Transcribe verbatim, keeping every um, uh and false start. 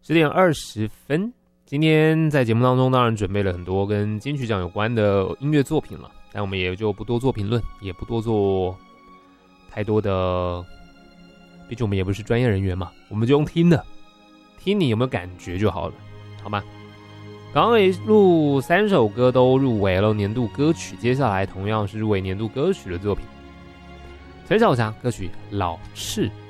十点二十分，今天在节目当中当然准备了很多跟金曲奖有关的音乐作品了，但我们也就不多做评论，也不多做太多的，毕竟我们也不是专业人员嘛，我们就用听的，听你有没有感觉就好了，好吗？刚刚一路三首歌都入围了年度歌曲，接下来同样是入围年度歌曲的作品，陈小霞歌曲《老翅》。